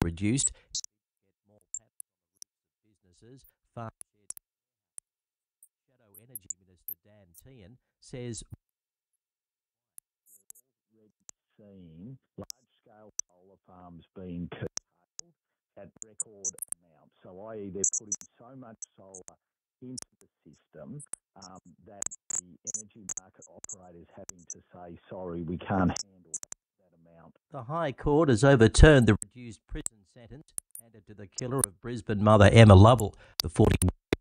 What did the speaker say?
reduced. More taps on the roofs of businesses. Farm Shadow Energy Minister Dan Tehan says we're already seeing large-scale solar farms being curtailed at record amounts. So i.e. they're putting so much solar into the system that the energy market operators having to say, sorry, we can't handle that amount. The High Court has overturned the reduced prison sentence handed to the killer of Brisbane mother Emma Lovell. The 41